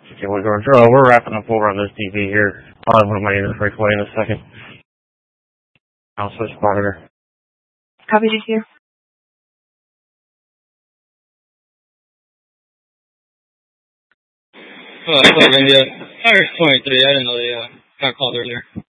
Okay, we're wrapping up over on this DV here. I'll have one of my units break away in a second. I'll switch monitor. Copy, GTU. Hello, India. Fire 23. I didn't know they got called earlier.